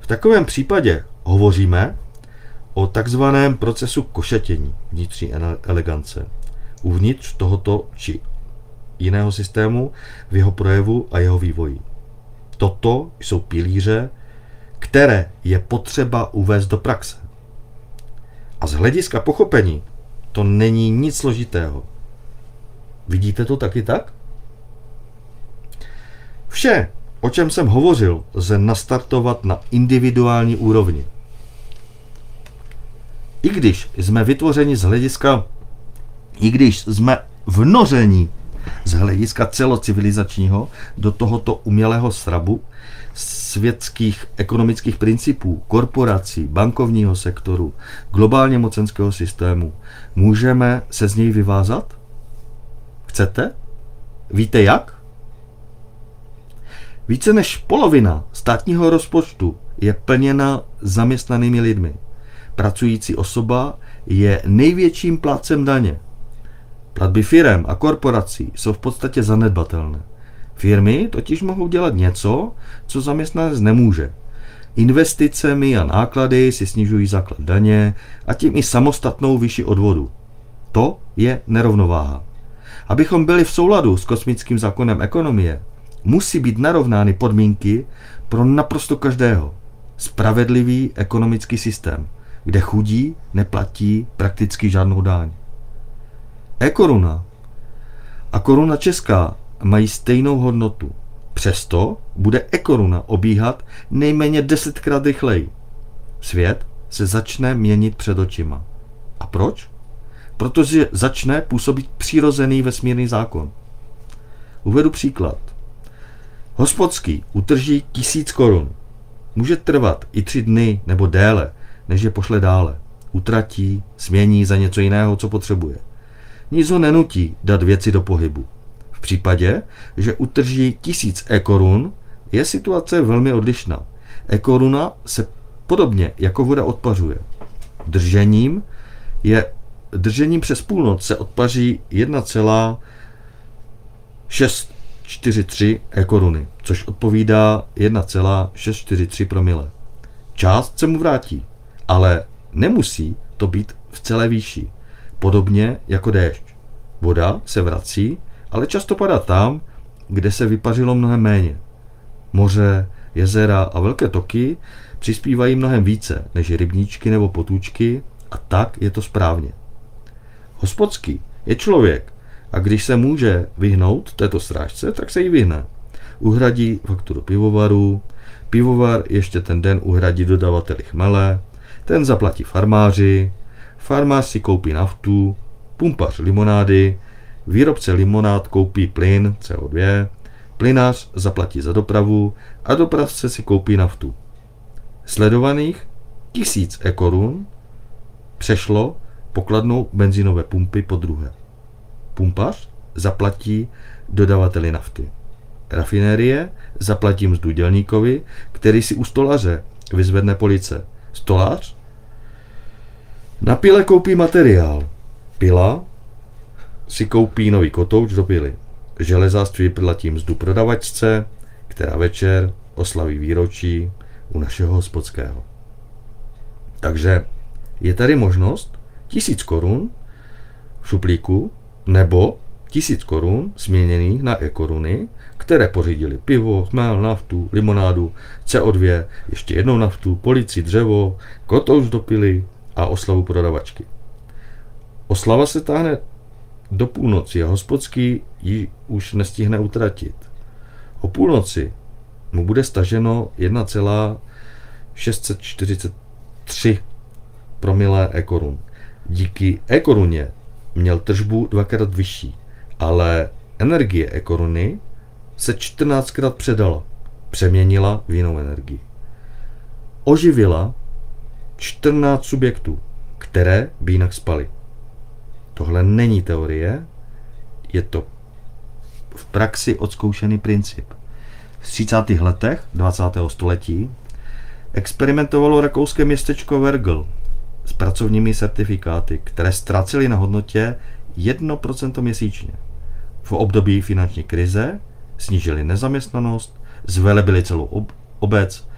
V takovém případě hovoříme o takzvaném procesu košatění vnitřní elegance uvnitř tohoto či jiného systému v jeho projevu a jeho vývoji. Toto jsou pilíře, které je potřeba uvést do praxe. A z hlediska pochopení to není nic složitého. Vidíte to taky tak? Vše, o čem jsem hovořil, lze nastartovat na individuální úrovni. I když jsme vnoření z hlediska celocivilizačního do tohoto umělého srabu světských ekonomických principů, korporací, bankovního sektoru, globálně mocenského systému, můžeme se z něj vyvázat? Chcete? Víte jak? Více než polovina státního rozpočtu je plněna zaměstnanými lidmi. Pracující osoba je největším plátcem daně. Platby firem a korporací jsou v podstatě zanedbatelné. Firmy totiž mohou dělat něco, co zaměstnanec nemůže. Investicemi a náklady si snižují základ daně a tím i samostatnou výši odvodu. To je nerovnováha. Abychom byli v souladu s kosmickým zákonem ekonomie, musí být narovnány podmínky pro naprosto každého. Spravedlivý ekonomický systém, kde chudí neplatí prakticky žádnou daň. E-koruna a koruna česká mají stejnou hodnotu. Přesto bude e-koruna obíhat nejméně 10krát rychleji. Svět se začne měnit před očima. A proč? Protože začne působit přirozený vesmírný zákon. Uvedu příklad. Hospodský utrží 1000 korun. Může trvat i 3 dny nebo déle, než je pošle dále. Utratí, smění za něco jiného, co potřebuje. Nic ho nenutí dát věci do pohybu. V případě, že utrží 1000 e-korun, je situace velmi odlišná. E-koruna se podobně jako voda odpařuje. Držením přes půlnoc se odpaří 1,643 e-koruny, což odpovídá 1,643 promile. Část se mu vrátí, ale nemusí to být v celé výši. Podobně jako déšť. Voda se vrací, ale často padá tam, kde se vypařilo mnohem méně. Moře, jezera a velké toky přispívají mnohem více než rybníčky nebo potůčky a tak je to správně. Hospodský je člověk a když se může vyhnout této srážce, tak se jí vyhne. Uhradí fakturu pivovaru, pivovar ještě ten den uhradí dodavateli chmele, ten zaplatí farmáři, farmář si koupí naftu, pumpař limonády, výrobce limonád koupí plyn CO2, plynář zaplatí za dopravu a dopravce si koupí naftu. Sledovaných 1000 e-korun přešlo pokladnou benzínové pumpy po druhé. Pumpař zaplatí dodavateli nafty. Rafinérie zaplatí mzdu dělníkovi, který si u stolaře vyzvedne police. Stolář na pile koupí materiál. Pila si koupí nový kotouč do pily. Železářství platí mzdu prodavačce, která večer oslaví výročí u našeho hospodského. Takže je tady možnost 1000 korun v šuplíku nebo 1000 korun směněných na e-koruny, které pořídili pivo, chmel, naftu, limonádu, CO2, ještě jednou naftu, polici, dřevo, kotouč do pily a oslavu prodavačky. Oslava se táhne do půlnoci a hospodský ji už nestihne utratit. O půlnoci mu bude staženo 1,643 promile e-korun. Díky e-koruně měl tržbu 2krát vyšší, ale energie e-koruny se 14krát předala, přeměnila v jinou energii. Oživila 14 subjektů, které by jinak spaly. Tohle není teorie, je to v praxi odzkoušený princip. V 30. letech 20. století experimentovalo rakouské městečko Vergl s pracovními certifikáty, které ztrácely na hodnotě 1% měsíčně. V období finanční krize snížili nezaměstnanost, zvelebili celou obec